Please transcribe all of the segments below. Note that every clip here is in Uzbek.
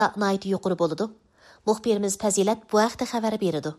Naiti yuqori bo'ladi. Muxbirimiz Fazilat bu haqda xabar beradi.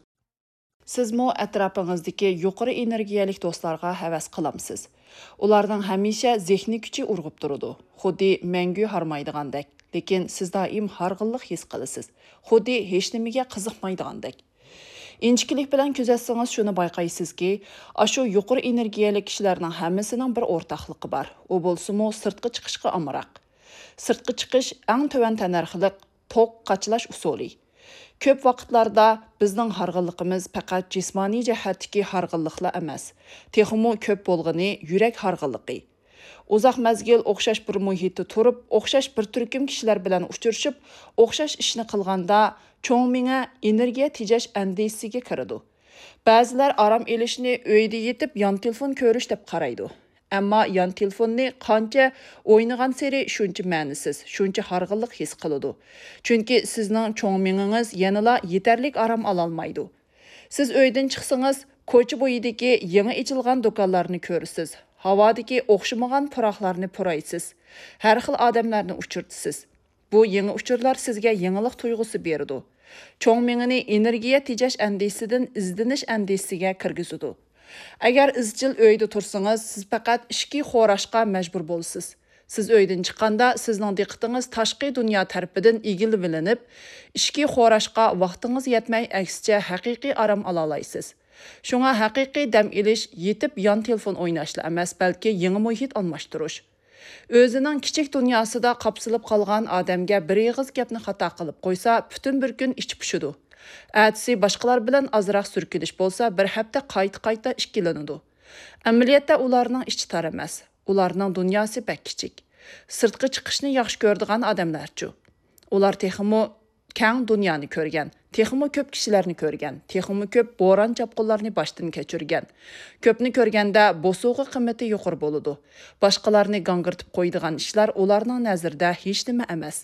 Sizmo atrofing'izdagi yuqori energiyalik do'stlarga havas qilamsiz. Ularning hamisha zehni kuchi urg'ib turadi. Xuddi mangu harmaydigandek, lekin siz doim harg'inlik his qilasiz. Xuddi hech nimaga qiziqmaydigandek. Inchkilik bilan kuzatsangiz shuni bayqaysizki, ashu yuqori energiyalik kishilarning hammasining bir o'rtaqligi bor. U bo'lsa-mu sirtqi chiqishga amroq. Sirtqi chiqish eng to'van tanarxliq to'q qachlash usuli. Ko'p vaqtlarda bizning harg'inligimiz faqat jismoniy jihatdagi harg'inliklar emas, texmo ko'p bo'lg'ini yurak harg'inligi. Uzoq mazgil o'xshash bir muhitda turib, o'xshash bir turkum kishilar bilan uchrashib, o'xshash ishni qilganda cho'ng miya energiya tejash andisiga kiradi. Ba'zilar aram elishni uyda yetib yon telefon ko'rish deb qaraydi. Ammo yon telefonni qancha o'ynagan seri shuncha ma'nisiz, shuncha harg'inlik his qiladi. Chunki sizning cho'ng miyingiz yanada yetarlik aram ololmaydi. Siz uydan chiqsangiz, ko'cha bo'yidagi yangi ochilgan do'konlarni ko'rasiz. Havodagi o'xshamagan puroqlarni puraysiz. Har xil odamlarni uchirtisiz. Bu yangi uchurlar sizga yangilik tuyg'usi beradi. Cho'ng miyani energiya tejash andisidan izdinish andisiga kirgizadi. Agar izchil uyda tursangiz, siz faqat ishki xo'rashqa majbur bo'lsiz. Siz uydan chiqqanda sizning diqqatingiz tashqi dunyo tarafidan egilinib, ishki xo'rashqa vaqtingiz yetmay, aksicha haqiqiy aram ola olasiz. Shunga haqiqiy dam olish yetib yon telefon o'ynashla emas, balki yangi muhit almashtirish. O'zining kichik dunyosida qapsilib qolgan odamga bir og'iz gapni xato qilib qo'ysa, butun bir kun ichib pishidi. Әтісі башқалар білін азырақ сүркіліш болса, бір хәпті qayta ішкеленуді. Әмілиетті оларының іші тар емес. Оларының дүниясы бәк кичик. Сыртқы чықышны яқшы көрдіған адамларчу. Олар texmo keng dünyani көрген, texmo köp kişilerini көрген, texmo köp boran çapqılarını baştan keçirgen. Köpni көргенде bosuğu qımmeti yuqur boludu. Başqalarını gangırtıp qoyduğan işler onlarının nəzirdə heç nima emas.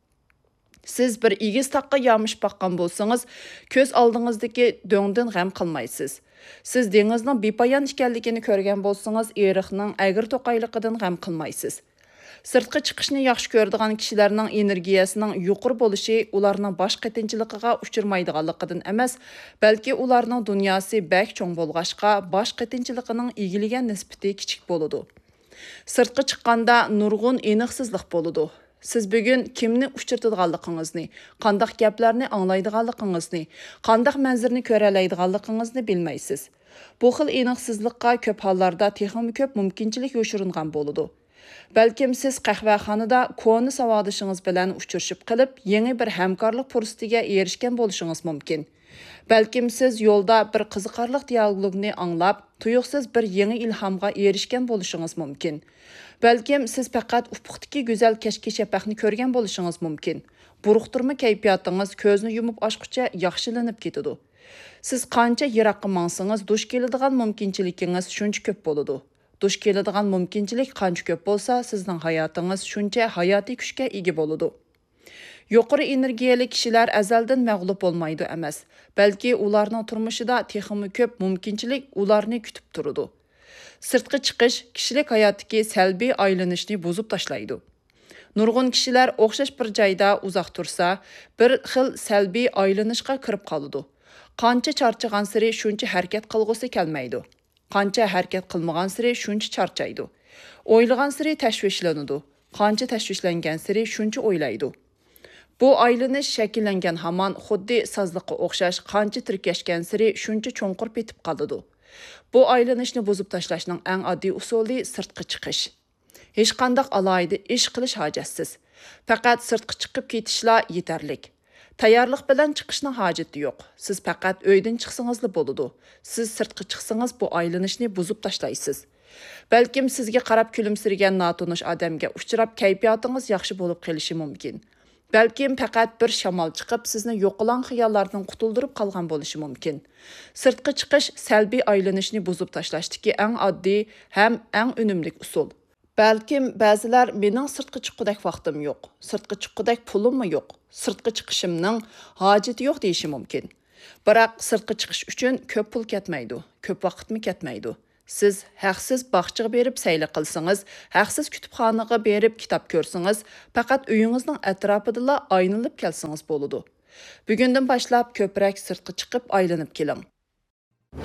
Siz bir egiz taqqa yamış baqqan bolsanız, көз aldığınızdaki döngdən g'am qilmaysiz. Siz dengizning bepoyon ekanligini ko'rgan bolsanız, eriqning agir to'qayliqidan g'am qilmaysiz. Sirtqi chiqishni yaxshi ko'radigan kishilarning energiyasining yuqori bo'lishi ularning bosh qatinchiligiga uchirmaydiganligidan emas, balki ularning dunyosi bak cho'ng bo'lg'ashqa bosh qatinchiligining egilagan nisbati kichik bo'ladi. Sirtqi chiqqanda nurg'un aniqsizlik bo'ladi. Siz bugün kimni uchirtadiganligingizni, qandaq gaplarni anglaydiganligingizni, qandaq manzarni ko'ralaydiganligingizni bilmaysiz. Bu xil aniqsizlikqa ko'p hollarda texmo ko'p mumkinchilik yoshiringan bo'ladi. Balkim siz qahvaxonada ko'ni savodishingiz bilan uchrashib qilib, yangi bir hamkorlik fursatiga erishgan bo'lishingiz mumkin. Balkim siz yo'lda bir qiziqarli dialogni anglab, tuyuqsiz bir yangi ilhamga erishgan bo'lishingiz mumkin. Balkim siz faqat ufuqdagi go'zal kashki shafaqni ko'rgan bo'lishingiz mumkin. Buruqtirma kayfiyatingiz ko'zni yumib ochguncha yaxshilanib ketadi. Siz qancha yiroqqa mangsangiz, dush keladigan mumkinchiligingiz shuncha ko'p bo'ladi. Dush keladigan mumkinchilik qancha ko'p bo'lsa, sizning hayotingiz shuncha hayotiy kuchga ega bo'ladi. Yuqori energiyali kishilar azaldan mag'lub bo'lmaydi emas, balki ularning turmushida texmo ko'p mumkinchilik ularni kutib turadi. Sirtqi chiqish kishilik hayotdagi salbiy aylanishni buzib tashlaydi. Nurg'un kishilar o'xshash bir joyda uzoq tursa, bir xil salbiy aylanishga kirib qoladi. Qancha charchagan siri shuncha harakat qilg'usi kelmaydi. Qancha harakat qilmagan siri shuncha charchaydi. O'ylagan siri tashvishlanadi. Qancha tashvishlangan siri shuncha o'ylaydi. Bu aylanish shakllangan hamon xuddi sazliqqa o'xshash qancha tirkashgan siri shuncha cho'nqur petib qoladi. Bu aylanishni buzib tashlashning eng oddiy usuli sirtqi chiqish. Hech qanday alohida ish qilish hojatsiz. Faqat sirtqi chiqib ketishla yetarlik. Tayyorlik bilan chiqishning hojati yo'q. Siz faqat uydan chiqsangizla bo'ladi. Siz sirtqi chiqsangiz bu aylanishni buzib tashlaysiz. Balkim sizga qarab kulimsirgan notanish odamga uchrab kayfiyatingiz yaxshi bo'lib qolishi mumkin. Balkim faqat bir shamol chiqib sizni yo'qolan xiyollardan qutuldirib qolgan bo'lishi mumkin. Sirtqi chiqish salbiy aylanishni buzib tashlashdagi eng oddiy ham eng unumli usul. Balkim ba'zilar mening sirtqi chiqqudek vaqtim yo'q, sirtqi chiqqudek pulimmi yo'q, sirtqi chiqishimning hojati yo'q deyishi mumkin. Biroq sirtqi chiqish uchun ko'p pul ketmaydi, ko'p vaqtmi ketmaydi. Siz haqsiz baqçıga berib sayli qilsangiz, haqsiz kutubxonaga berib kitob ko'rsangiz, faqat uyingizning atrofida aylanib kelsangiz bo'ladi. Bugundan boshlab ko'proq sirtqa chiqib aylanib keling.